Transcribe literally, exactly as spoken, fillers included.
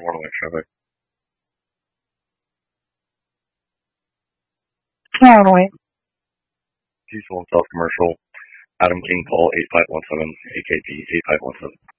for one away traffic. Yeah, one away. Diesel South Commercial. Adam King Paul eight five one seven, A K P eight five one seven.